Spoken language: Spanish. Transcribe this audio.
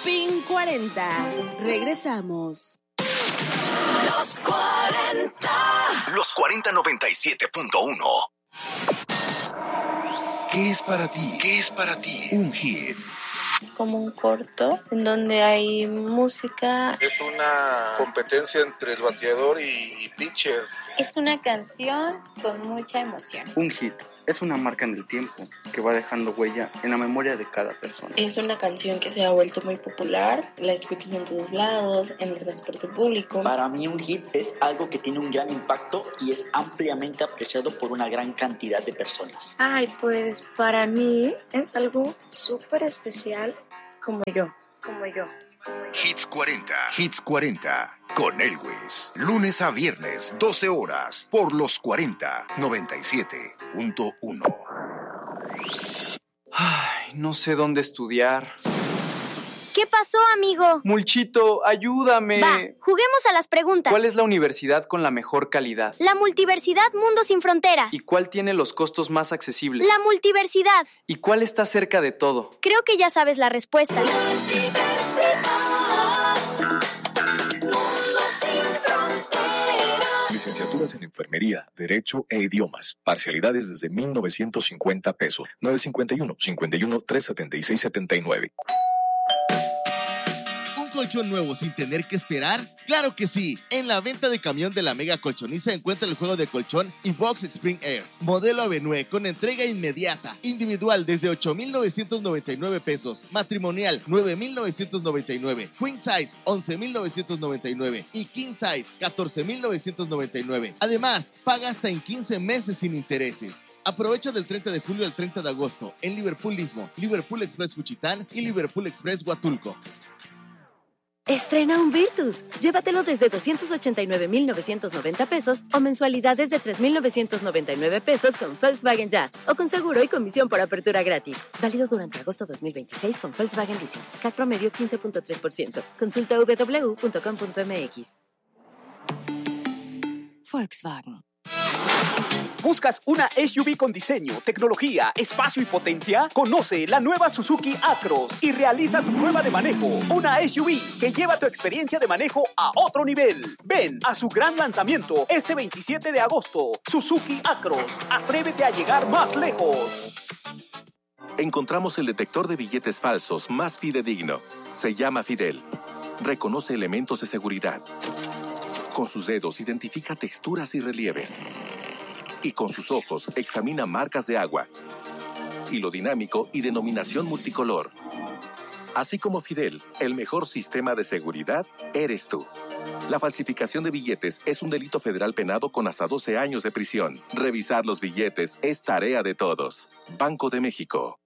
Spin 40. Regresamos. Los 40. Los 4097.1. ¿Qué es para ti? ¿Qué es para ti un hit? Como un corto en donde hay música. Es una competencia entre el bateador y pitcher. Es una canción con mucha emoción. Un hit es una marca en el tiempo que va dejando huella en la memoria de cada persona. Es una canción que se ha vuelto muy popular, la escuchas en todos lados, en el transporte público. Para mí un hit es algo que tiene un gran impacto y es ampliamente apreciado por una gran cantidad de personas. Ay, pues para mí es algo súper especial como yo. Hits 40. Hits 40. Con Elwes. Lunes a viernes, 12 horas. Por los 4097.1. Ay, no sé dónde estudiar. ¿Qué pasó, amigo? Mulchito, ayúdame. Va, juguemos a las preguntas. ¿Cuál es la universidad con la mejor calidad? La Multiversidad Mundo Sin Fronteras. ¿Y cuál tiene los costos más accesibles? La Multiversidad. ¿Y cuál está cerca de todo? Creo que ya sabes la respuesta. Licenciaturas en Enfermería, Derecho e Idiomas. Parcialidades desde 1,950 pesos. 951-51-376-79. ¿Colchón nuevo sin tener que esperar? ¡Claro que sí! En la venta de camión de la Mega Colchoniza encuentra el juego de colchón Evox Spring Air, modelo Avenue con entrega inmediata, individual desde 8,999 pesos, matrimonial 9,999, Queen Size 11,999 y King Size 14,999. Además, paga hasta en 15 meses sin intereses. Aprovecha del 30 de julio al 30 de agosto en Liverpool Istmo, Liverpool Express Juchitán y Liverpool Express Huatulco. Estrena un Virtus. Llévatelo desde 289,990 pesos o mensualidades de 3,999 pesos con Volkswagen Ya o con seguro y comisión por apertura gratis. Válido durante agosto 2026 con Volkswagen Leasing. CAC promedio 15.3%. Consulta www.com.mx. Volkswagen. ¿Buscas una SUV con diseño, tecnología, espacio y potencia? Conoce la nueva Suzuki Acros y realiza tu prueba de manejo. Una SUV que lleva tu experiencia de manejo a otro nivel. Ven a su gran lanzamiento este 27 de agosto. Suzuki Acros. Atrévete a llegar más lejos. Encontramos el detector de billetes falsos más fidedigno. Se llama Fidel. Reconoce elementos de seguridad. Con sus dedos identifica texturas y relieves. Y con sus ojos examina marcas de agua, hilo dinámico y denominación multicolor. Así como Fidel, el mejor sistema de seguridad eres tú. La falsificación de billetes es un delito federal penado con hasta 12 años de prisión. Revisar los billetes es tarea de todos. Banco de México.